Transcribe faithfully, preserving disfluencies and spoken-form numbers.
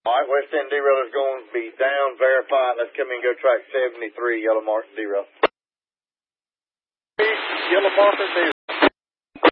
All right, West End derail is going to be down, verified. Let's come in and go track seventy-three, yellow mark zero. Yellow marker zero.